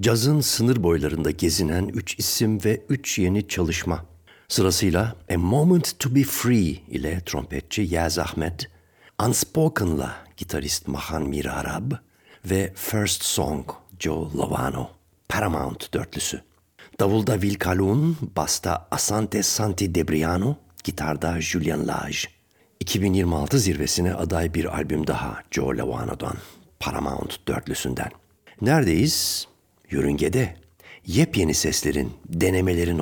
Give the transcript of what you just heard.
Cazın sınır boylarında gezinen 3 isim ve 3 yeni çalışma. Sırasıyla A Moment to Be Free ile trompetçi Yaz Ahmed, Unspoken'la gitarist Mahan Mirarab ve First Song Joe Lovano. Paramount dörtlüsü. Davulda Will Calhoun, basta Asante Santi Debriano, gitarda Julian Lage. 2026 zirvesine aday bir albüm daha Joe Lovano'dan, Paramount dörtlüsünden. Neredeyiz? Yörüngede. Yepyeni seslerin, denemelerin